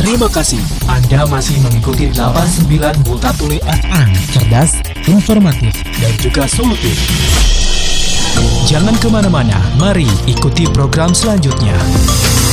Terima kasih. Anda masih mengikuti 89 Multatuli FM. Cerdas, informatif, dan juga solutif. Jangan kemana-mana, mari ikuti program selanjutnya.